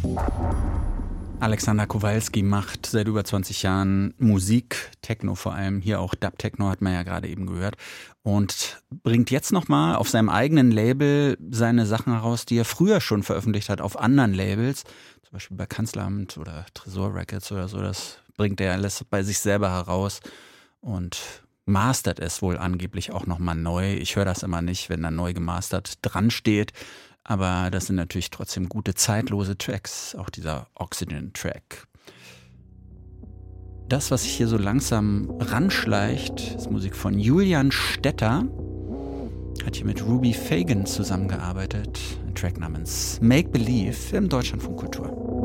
Alexander Kowalski macht seit über 20 Jahren Musik, Techno vor allem, hier auch Dub-Techno hat man ja gerade eben gehört, und bringt jetzt nochmal auf seinem eigenen Label seine Sachen heraus, die er früher schon veröffentlicht hat auf anderen Labels, zum Beispiel bei Kanzleramt oder Tresor Records oder so. Das bringt er alles bei sich selber heraus und mastert es wohl angeblich auch nochmal neu. Ich höre das immer nicht, wenn da neu gemastert dran steht. Aber das sind natürlich trotzdem gute, zeitlose Tracks, auch dieser Oxygen-Track. Das, was sich hier so langsam ranschleicht, ist Musik von Julian Stetter. Hat hier mit Ruby Fagan zusammengearbeitet. Ein Track namens Make Believe im Deutschlandfunk Kultur.